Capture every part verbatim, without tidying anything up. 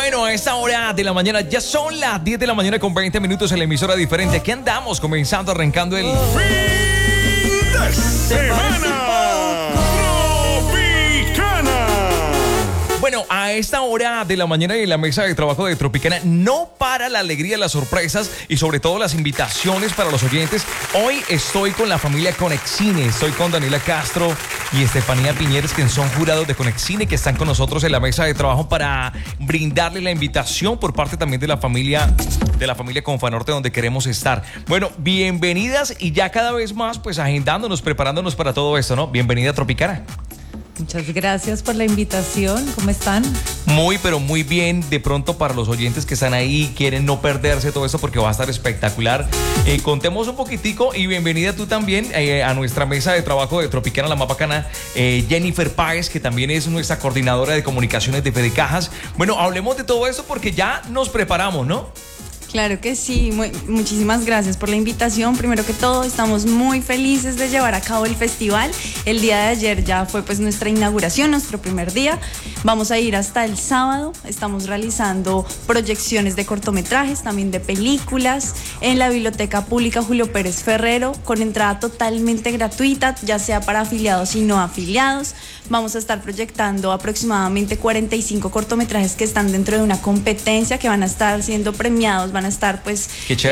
Bueno, a esta hora de la mañana, ya son las diez de la mañana con veinte minutos en la emisora diferente. Aquí andamos comenzando, arrancando el fin de semana Tropicana. Bueno, a esta hora de la mañana en la mesa de trabajo de Tropicana no para la alegría, las sorpresas y sobre todo las invitaciones para los oyentes. Hoy estoy con la familia Conexcine, estoy con Daniela Castro y Estefanía Piñeres, que son jurados de Conexcine, que están con nosotros en la mesa de trabajo para brindarle la invitación por parte también de la familia de la familia Confanorte, donde queremos estar. Bueno, bienvenidas y ya cada vez más pues agendándonos, preparándonos para todo esto, ¿no? Bienvenida a Tropicana. Muchas gracias por la invitación. ¿Cómo están? Muy, pero muy bien. De pronto para los oyentes que están ahí, quieren no perderse todo esto porque va a estar espectacular. Eh, contemos un poquitico y bienvenida tú también eh, a nuestra mesa de trabajo de Tropicana, la más bacana, eh, Jennifer Páez, que también es nuestra coordinadora de comunicaciones de Fedecajas. Bueno, hablemos de todo esto porque ya nos preparamos, ¿no? Claro que sí, muy, muchísimas gracias por la invitación. Primero que todo, estamos muy felices de llevar a cabo el festival. El día de ayer ya fue pues nuestra inauguración, nuestro primer día. Vamos a ir hasta el sábado. Estamos realizando proyecciones de cortometrajes, también de películas, en la Biblioteca Pública Julio Pérez Ferrero, con entrada totalmente gratuita, ya sea para afiliados y no afiliados. Vamos a estar proyectando aproximadamente cuarenta y cinco cortometrajes que están dentro de una competencia, que van a estar siendo premiados, van a estar pues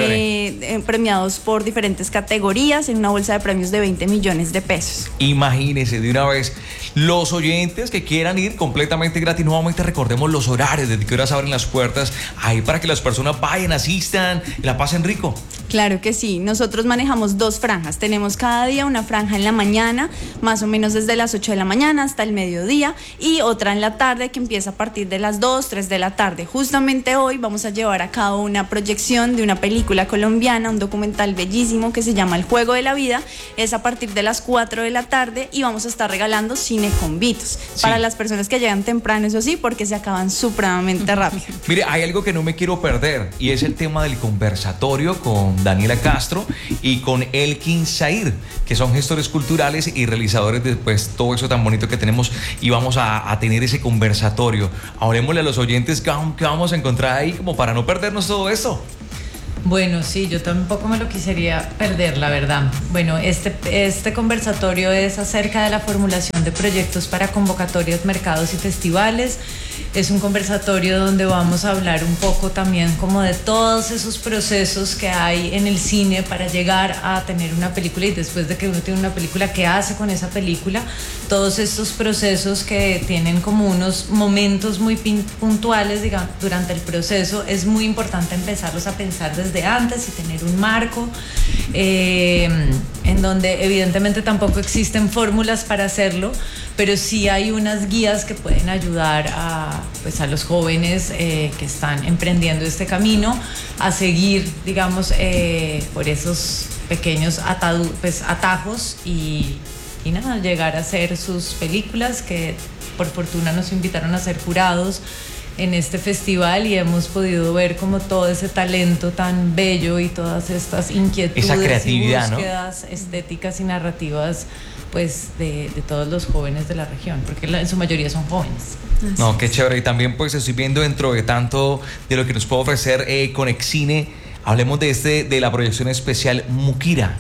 eh, premiados por diferentes categorías en una bolsa de premios de veinte millones de pesos. Imagínense de una vez, los oyentes que quieran ir completamente gratis, nuevamente recordemos los horarios, desde qué horas abren las puertas, ahí para que las personas vayan, asistan y la pasen rico. Claro que sí, nosotros manejamos dos franjas, tenemos cada día una franja en la mañana, más o menos desde las ocho de la mañana hasta el mediodía, y otra en la tarde que empieza a partir de las dos, tres de la tarde. Justamente hoy vamos a llevar a cabo una proyección de una película colombiana, un documental bellísimo que se llama El Juego de la Vida. Es a partir de las cuatro de la tarde y vamos a estar regalando cine convitos, sí, para las personas que llegan temprano, eso sí, porque se acaban supremamente rápido. Mire, hay algo que no me quiero perder y es el tema del conversatorio con Daniela Castro y con Elkin Zair, que son gestores culturales y realizadores de pues, todo eso tan bonito que tenemos, y vamos a, a tener ese conversatorio. Hablemosle a los oyentes qué vamos a encontrar ahí como para no perdernos todo esto. Bueno, sí, yo tampoco me lo quisiera perder, la verdad. Bueno, este, este conversatorio es acerca de la formulación de proyectos para convocatorias, mercados y festivales. Es un conversatorio donde vamos a hablar un poco también como de todos esos procesos que hay en el cine para llegar a tener una película, y después de que uno tiene una película, ¿qué hace con esa película? Todos estos procesos que tienen como unos momentos muy puntuales, digamos, durante el proceso. Es muy importante empezarlos a pensar desde antes y tener un marco eh, en donde evidentemente tampoco existen fórmulas para hacerlo, pero sí hay unas guías que pueden ayudar a, pues, a los jóvenes eh, que están emprendiendo este camino a seguir, digamos, eh, por esos pequeños atadu- pues, atajos y, y nada, llegar a hacer sus películas, que por fortuna nos invitaron a ser jurados en este festival y hemos podido ver como todo ese talento tan bello y todas estas inquietudes, esa creatividad, y búsquedas, ¿no?, estéticas y narrativas pues de, de todos los jóvenes de la región, porque la, en su mayoría son jóvenes. No, qué chévere. Y también pues estoy viendo dentro de tanto de lo que nos puede ofrecer eh, Conexcine, hablemos de este de la proyección especial Mukira.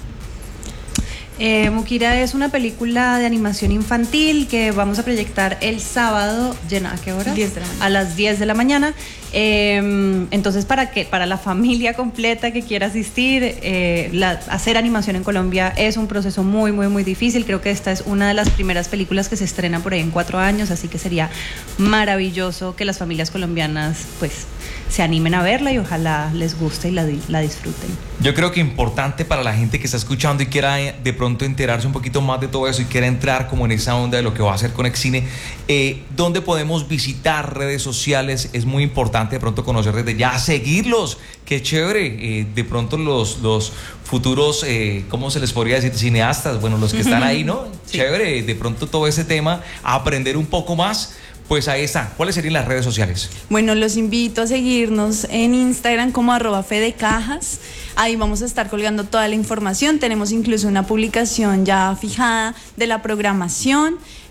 Eh, Mukira es una película de animación infantil que vamos a proyectar el sábado. ¿A qué hora? diez de la mañana. A las diez de la mañana. Eh, entonces, para que para la familia completa que quiera asistir, eh, la, hacer animación en Colombia es un proceso muy, muy, muy difícil. Creo que esta es una de las primeras películas que se estrena por ahí en cuatro años, así que sería maravilloso que las familias colombianas pues se animen a verla y ojalá les guste y la, la disfruten. Yo creo que importante para la gente que está escuchando y quiera de pronto enterarse un poquito más de todo eso y quiera entrar como en esa onda de lo que va a hacer Conexcine, eh, ¿dónde podemos visitar redes sociales? Es muy importante de pronto conocer desde ya, seguirlos, qué chévere, eh, de pronto los, los futuros, eh, ¿cómo se les podría decir? Cineastas, bueno, los que están ahí, ¿no? Sí. Chévere, de pronto todo ese tema, aprender un poco más. Pues ahí está. ¿Cuáles serían las redes sociales? Bueno, los invito a seguirnos en Instagram como arroba fedecajas. Ahí vamos a estar colgando toda la información. Tenemos incluso una publicación ya fijada de la programación.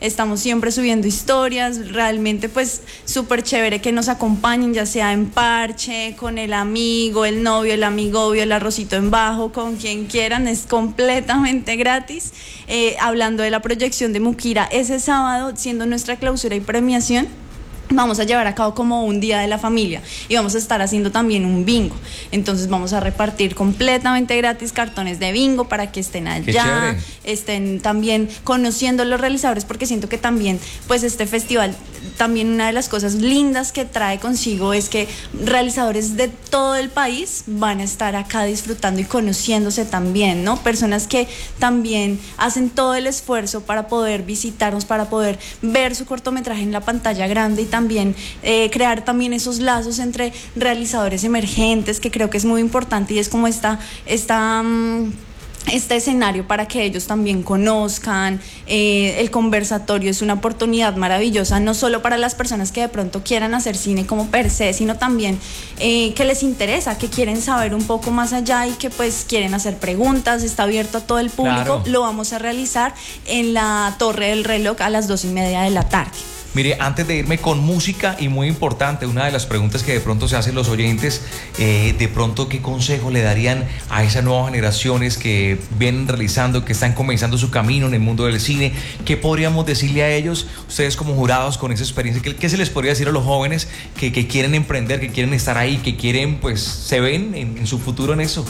estamos siempre subiendo historias, realmente pues súper chévere que nos acompañen, ya sea en parche, con el amigo, el novio, el amigovio, el arrocito en bajo, con quien quieran, es completamente gratis. Eh, hablando de la proyección de Mukira, ese sábado, siendo nuestra clausura y premiación, vamos a llevar a cabo como un día de la familia y vamos a estar haciendo también un bingo. Entonces vamos a repartir completamente gratis cartones de bingo para que estén allá, estén también conociendo a los realizadores, porque siento que también pues este festival, también una de las cosas lindas que trae consigo es que realizadores de todo el país van a estar acá disfrutando y conociéndose también, ¿no? Personas que también hacen todo el esfuerzo para poder visitarnos, para poder ver su cortometraje en la pantalla grande y también eh, crear también esos lazos entre realizadores emergentes, que creo que es muy importante, y es como esta, esta um, este escenario para que ellos también conozcan. Eh, el conversatorio es una oportunidad maravillosa, no solo para las personas que de pronto quieran hacer cine como per se, sino también eh, que les interesa, que quieren saber un poco más allá y que pues quieren hacer preguntas. Está abierto a todo el público. Claro. Lo vamos a realizar en la Torre del Reloj a las dos y media de la tarde. Mire, antes de irme con música, y muy importante, una de las preguntas que de pronto se hacen los oyentes, eh, de pronto, ¿qué consejo le darían a esas nuevas generaciones que vienen realizando, que están comenzando su camino en el mundo del cine? ¿Qué podríamos decirle a ellos, ustedes como jurados con esa experiencia? ¿Qué, qué se les podría decir a los jóvenes que, que quieren emprender, que quieren estar ahí, que quieren, pues, se ven en, en su futuro en eso?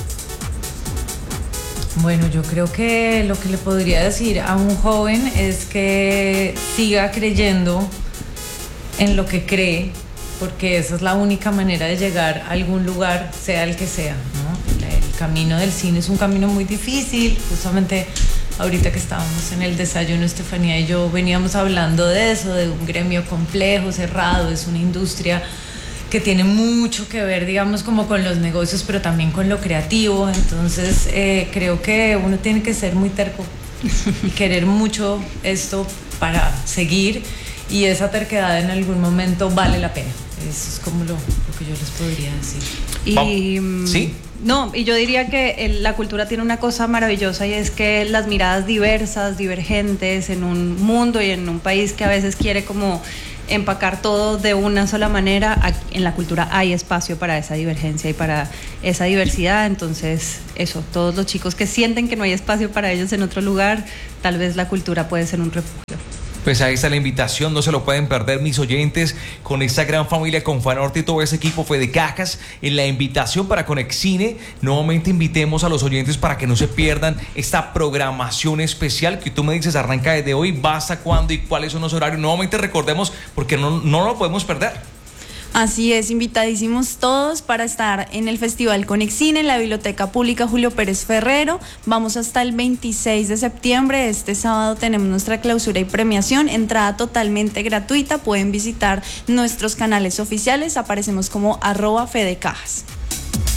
Bueno, yo creo que lo que le podría decir a un joven es que siga creyendo en lo que cree, porque esa es la única manera de llegar a algún lugar, sea el que sea, ¿no? El camino del cine es un camino muy difícil. Justamente ahorita que estábamos en el desayuno, Estefanía y yo veníamos hablando de eso, de un gremio complejo, cerrado, es una industria que tiene mucho que ver, digamos, como con los negocios, pero también con lo creativo. Entonces eh, creo que uno tiene que ser muy terco y querer mucho esto para seguir, y esa terquedad en algún momento vale la pena. Eso es como lo, lo que yo les podría decir. Y, ¿Sí? No, y yo diría que el, la cultura tiene una cosa maravillosa, y es que las miradas diversas, divergentes en un mundo y en un país que a veces quiere como empacar todo de una sola manera, en la cultura hay espacio para esa divergencia y para esa diversidad. Entonces eso, todos los chicos que sienten que no hay espacio para ellos en otro lugar, tal vez la cultura puede ser un refugio. Pues ahí está la invitación, no se lo pueden perder, mis oyentes, con esta gran familia, con Fanorte y todo ese equipo Fede Cajas, en la invitación para Conexcine. Nuevamente invitemos a los oyentes para que no se pierdan esta programación especial que tú me dices arranca desde hoy, va hasta cuándo y cuáles son los horarios. Nuevamente recordemos, porque no, no lo podemos perder. Así es, invitadísimos todos para estar en el Festival Conexcine en la Biblioteca Pública Julio Pérez Ferrero. Vamos hasta el veintiséis de septiembre. Este sábado tenemos nuestra clausura y premiación, entrada totalmente gratuita. Pueden visitar nuestros canales oficiales, aparecemos como arroba Fedecajas.